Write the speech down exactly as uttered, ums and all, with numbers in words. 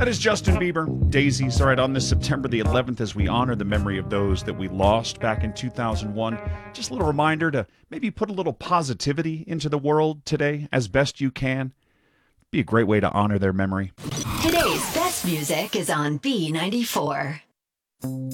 That is Justin Bieber, Daisies. All right, on this September the eleventh, as we honor the memory of those that we lost back in two thousand one, just a little reminder to maybe put a little positivity into the world today as best you can. Be a great way to honor their memory. Today's best music is on B ninety-four.